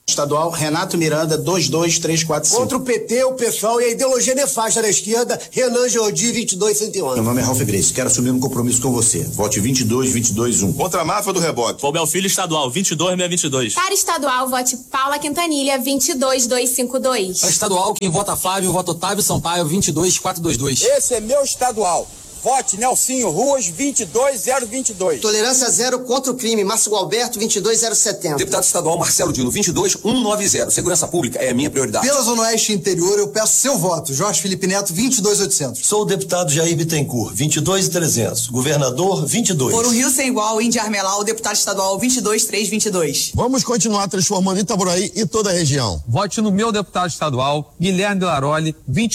Estadual Renato Miranda, 22345. Contra o PT, o PSOL e a ideologia nefasta da esquerda, Renan Jordi, 221. Meu nome é Ralf Grace, quero assumir um compromisso com você. Vote 22221. Contra a máfia do reboque. Fobel Filho Estadual, 22622. Para estadual, vote Paula Quintanilha, 22252. Para estadual, quem vota Flávio, vota Otávio Sampaio, 22422. Esse é meu estadual. Vote Nelsinho Ruas, 22022. Tolerância zero contra o crime, Márcio Alberto, 22070. Deputado estadual Marcelo Dino, 22190. Segurança pública é a minha prioridade. Pela Zona Oeste e Interior, eu peço seu voto. Jorge Felipe Neto, 22800. Sou o deputado Jair Bittencourt, 22300. Governador, 22. Por o Rio Sem Igual, Índia Armelau, deputado estadual, 22322. Vamos continuar transformando Itaboraí e toda a região. Vote no meu deputado estadual, Guilherme Laroli,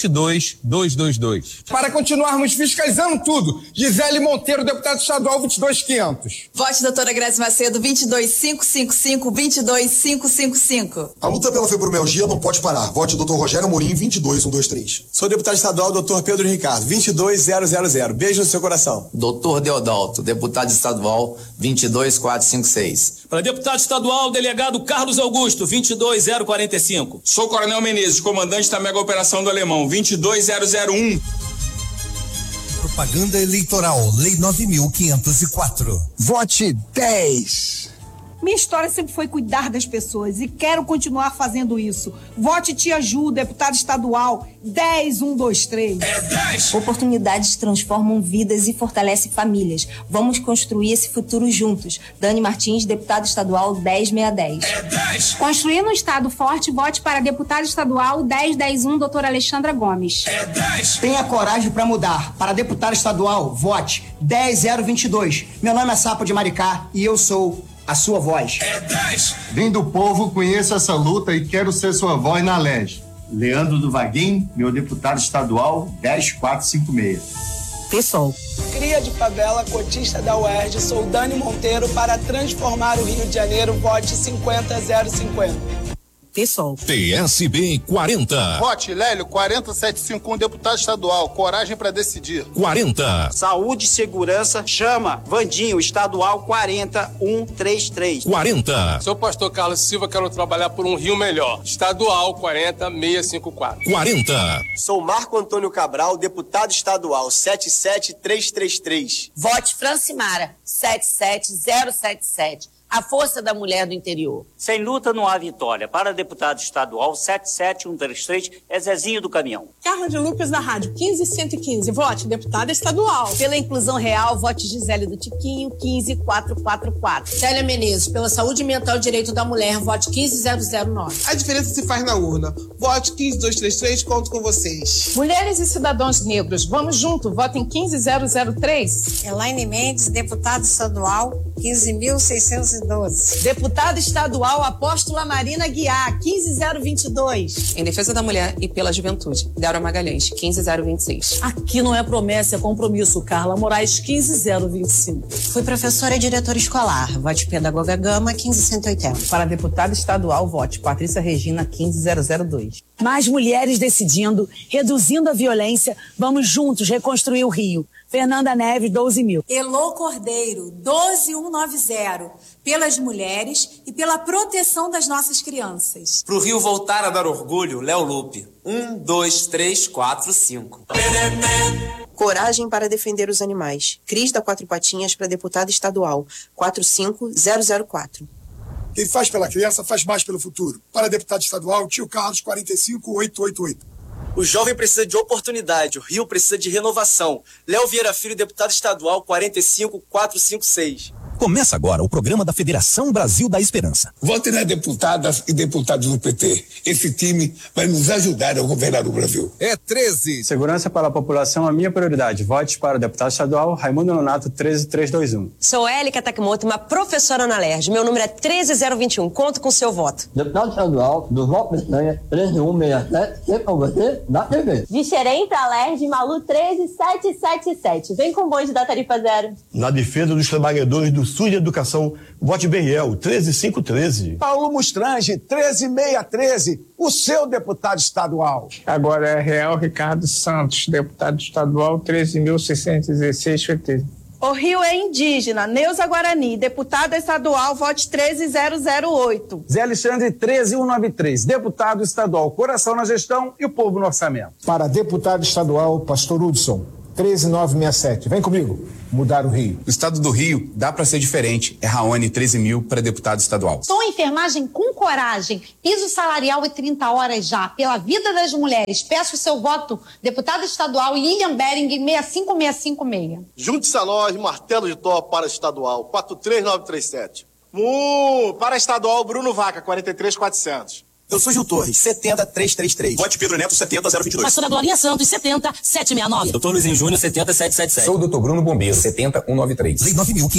22222. Para continuarmos fiscalizando tudo, Gisele Monteiro, deputado estadual, 22500. Vote doutora Grazi Macedo, 22555, 22555. A luta pela fibromialgia não pode parar. Vote Dr. Rogério Amorim, 22123. Sou deputado estadual, Dr. Pedro Ricardo, 22000. Beijo no seu coração. Dr. Deodalto, deputado estadual, 22456. Para deputado estadual, delegado Carlos Augusto, 22045. Sou Coronel Menezes, comandante da mega operação do Alemão, 22001. Propaganda eleitoral, Lei 9.504. Vote 10. Minha história sempre foi cuidar das pessoas e quero continuar fazendo isso. Vote Tia Ju, deputada estadual, 10123. É 10! Oportunidades transformam vidas e fortalecem famílias. Vamos construir esse futuro juntos. Dani Martins, deputada estadual, 10610. É 10! Construindo um estado forte, vote para deputada estadual 10101, doutora Alexandra Gomes. É 10! Tenha coragem para mudar. Para deputada estadual, vote 10022. Meu nome é Sapo de Maricá e eu sou a sua voz. É 10! Vim do povo, conheço essa luta e quero ser sua voz na LEG. Leandro do Vaguinho, meu deputado estadual, 10456. PSOL. Cria de favela, cotista da UERJ, sou Dani Monteiro. Para transformar o Rio de Janeiro, vote 50050. PSOL. PSB 40. Vote Lélio 40751, deputado estadual. Coragem para decidir. 40. Saúde e segurança, chama Vandinho, estadual 40133. 40. Sou pastor Carlos Silva, quero trabalhar por um Rio melhor. Estadual 40654. 40. Sou Marco Antônio Cabral, deputado estadual 77333. Vote Francimara 77077. A força da mulher do interior. Sem luta não há vitória. Para deputado estadual 77133, é Zezinho do Caminhão. Carla de Lucas da Rádio 15115. Vote deputada estadual. Pela inclusão real, vote Gisele do Tiquinho 15444. Célia Menezes, pela saúde mental e direito da mulher, vote 15009. A diferença se faz na urna. Vote 15233, conto com vocês. Mulheres e cidadãos negros, vamos junto, votem 15003. Elaine Mendes, deputada estadual 15.612. Deputada estadual Apóstola Marina Guiar, 15022. Em defesa da mulher e pela juventude, Débora Magalhães, 15026. Aqui não é promessa, é compromisso. Carla Moraes, 15025. Fui professora e diretora escolar. Vote Pedagoga Gama, 15180. Para deputada estadual, vote Patrícia Regina, 15002. Mais mulheres decidindo, reduzindo a violência. Vamos juntos reconstruir o Rio. Fernanda Neves, 12.000. Elô Cordeiro, 12190. Pelas mulheres e pela proteção das nossas crianças. Pro Rio voltar a dar orgulho, Léo Lupe. 12345. Coragem para defender os animais. Cris da Quatro Patinhas para deputada estadual. 45004. Quem faz pela criança faz mais pelo futuro. Para deputado estadual, Tio Carlos, 45888. O jovem precisa de oportunidade, o Rio precisa de renovação. Léo Vieira Filho, deputado estadual, 45456. Começa agora o programa da Federação Brasil da Esperança. Vote nas deputadas e deputados do PT. Esse time vai nos ajudar a governar o Brasil. É 13. Segurança para a população é a minha prioridade. Vote para o deputado estadual Raimundo Nonato, 13321. Sou Élica Takimoto, uma professora na LERJ. Meu número é 13021. Conto com seu voto. Deputado estadual do Voto Pestanha, 13167. Sempre com você na TV. De Xerém para LERJ, Malu 13777. Vem com o bonde da tarifa zero. Na defesa dos trabalhadores do SUS de Educação, vote Beriel, 13513. Paulo Mustrange, 13613, o seu deputado estadual. Agora é Real Ricardo Santos, deputado estadual, 13.616. O Rio é indígena. Neuza Guarani, deputada estadual, vote 13008. Zé Alexandre, 13193, deputado estadual, coração na gestão e o povo no orçamento. Para deputado estadual, Pastor Hudson, 13967. Vem comigo, mudar o Rio. O estado do Rio dá para ser diferente. É Raoni, 13.000 para deputado estadual. Sou enfermagem com coragem. Piso salarial e 30 horas já. Pela vida das mulheres. Peço o seu voto, deputado estadual Lilian Bering, 65656. Junte-se a nós, martelo de Thor para estadual, 43937. Para estadual, Bruno Vaca, 43400. Eu sou Gil Torres, 70333. Vote Pedro Neto, 70022. Pastora Glorinha Santos, 70769. Doutor Luizinho Júnior, 70777. Sou o doutor Bruno Bombeiro, 70193. Lei 9.500.